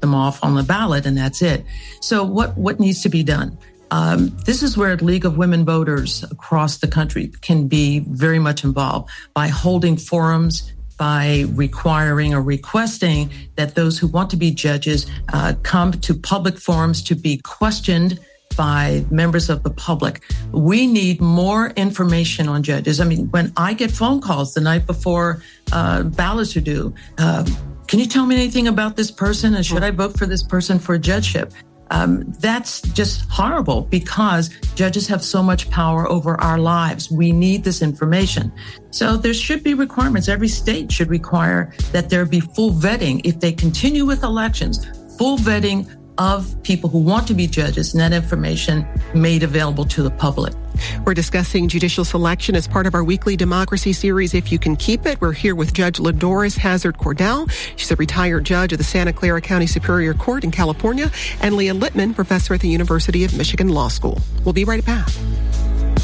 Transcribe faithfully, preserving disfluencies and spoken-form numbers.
them off on the ballot, and that's it. So what, what needs to be done? Um, this is where League of Women Voters across the country can be very much involved by holding forums, by requiring or requesting that those who want to be judges uh, come to public forums to be questioned by members of the public. We need more information on judges. I mean, when I get phone calls the night before uh, ballots are due, uh, can you tell me anything about this person? And should I vote for this person for a judgeship? Um, that's just horrible because judges have so much power over our lives. We need this information. So there should be requirements. Every state should require that there be full vetting. If they continue with elections, full vetting of people who want to be judges, and that information made available to the public. We're discussing judicial selection as part of our weekly democracy series, If You Can Keep It. We're here with Judge LaDoris Hazard Cordell. She's a retired judge of the Santa Clara County Superior Court in California, and Leah Littman, professor at the University of Michigan Law School. We'll be right back.